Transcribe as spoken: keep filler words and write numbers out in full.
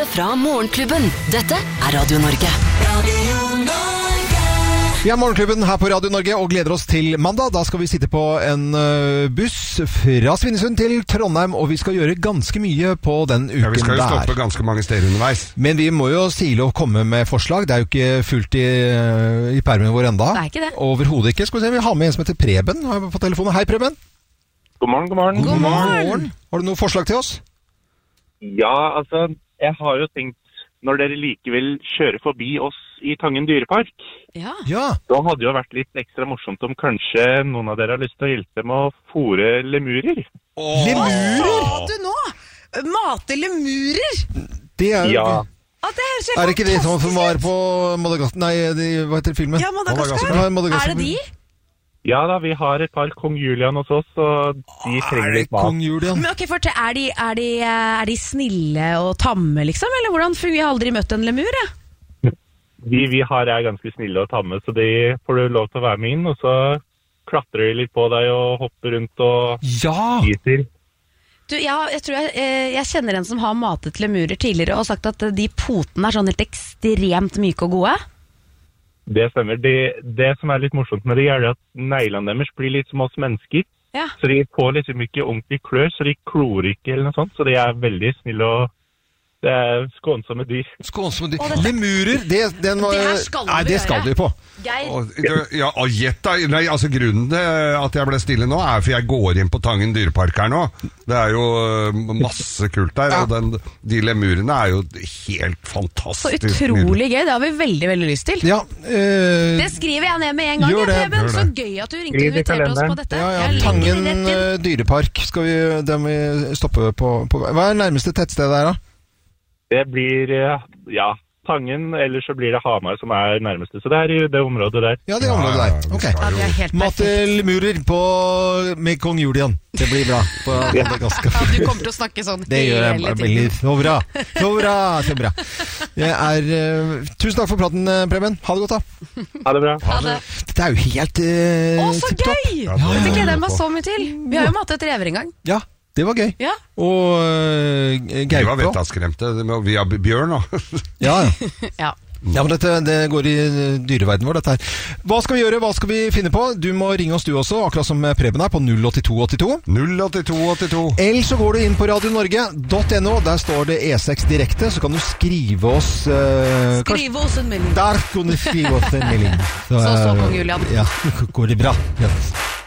Direkte fra Morgenklubben. Dette er Radio Norge. Radio Norge. Vi er Morgenklubben her på Radio Norge og gleder oss til mandag. Da skal vi sitte på en buss fra Svinesund til Trondheim, og vi skal gjøre ganske mye på den uken der. Ja, vi skal jo stoppe ganske mange steder underveis. Men vi må jo sile og komme med forslag. Det er jo ikke fullt i, i permen vår enda. Det er ikke det. Overhodet ikke. Skal vi se, vi har med en som heter Preben på telefonen. Hei, Preben. God morgen, god morgen. God morgen. Har du noen forslag til oss? Ja, altså, jeg har jo tenkt, når dere likevel kjører forbi oss i Tangen dyrepark, Ja. Ja. da hadde det jo vært litt ekstra morsomt om kanskje noen av dere har lyst til å hjelpe med å fôre lemurer. Lemurer? Hva sa du nå? Mate lemurer? Det er jo Ja, Ah, det høres jo Er det ikke det som fantastisk var ut. på Madagaskar? Nei, de, hva heter filmen? Ja, Madagaskar. Ja, Madagaskar. Er det de? ja da, vi har et par Kong Julian hos oss, og de trenger Er det litt mat. Kong Julian? Men ok, fortell, er de, er, de, er de snille og tamme, liksom? Eller hvordan fungerer? Jeg har aldri møtt en lemur, jeg. De vi har er ganske snille og tamme, så de får du lov til å være med inn, og så klatrer de litt på deg og hopper rundt og Ja! spiser. Du, ja, jeg tror jeg, eh, jeg kjenner en som har matet lemurer tidligere og sagt at de potene er sånn helt ekstremt myke og gode. Det stemmer. Det, det som er litt morsomt med det, er at neglene deres blir litt som oss mennesker. Ja. Så de får liksom ikke ordentlig klør, så de klor ikke eller noe sånt. Så de er veldig snille og det er skånsomme dyr. Skånsomme dyr. Å, dette- Lemurer, det, den var, Det her skal nei, vi det skal gjøre. vi på. Geir, Og, ja, og gjett da, nei, altså grunnen til at jeg ble stille nå er for jeg går inn på Tangen dyrepark her nå. Det er jo øh, masse kult der, og den, de lemurene er jo helt så fantastisk. utrolig gøy, det har vi veldig, veldig lyst til. Ja, eh, Det skriver jeg ned med en gang, Gjør ja, det, Preben. gjør Så det. gøy at du ringte og Skriv i inviterte oss på kalenderen. dette. ja, ja, Jeg legger Tangen det rett inn. eh, dyrepark skal vi, den vi stoppe på, på. Hva er nærmeste tettsted der da? Det blir, eh, ja, Tangen, eller så blir det Hamar som er nærmeste. Så det er i det området der. Ja, det området Ja, ja, der. vi Ok. skal Ja, det er helt Mate perfekt. lemurer på, med Kong Julian. Det blir bra på Madagaskar. Ja, du kommer til å snakke sånn Det gjør jeg hele bare tiden. veldig så bra. Så bra, så bra. Jeg er, eh, tusen takk for praten, eh, Preben. Ha det godt da. Ha det bra. Ha det. Dette er jo helt eh, Å, så tipp topp. gøy! Ja, det- Dette gleder jeg meg så mye til. Vi har jo matet rever en gang. Ja, det var gøy. Ja. Og uh, Vi var gaupe også. vettaskremte vi har bjørn nå. Ja, ja. Ja. Ja, men dette, det går i dyreverdenen vår, dette her. Hva skal vi gjøre? Hva skal vi finne på? Du må ringe oss du også, akkurat som Preben her, på null åtte to åtte to. null åtte to åtte to. Eller så går du inn på radio norge punktum no, der står det E seks direkte, så kan du skrive oss uh, Skriv oss en melding. Der kan du skrive oss en melding. Så så eh, Kong Julian. Ja, går det bra. Ja.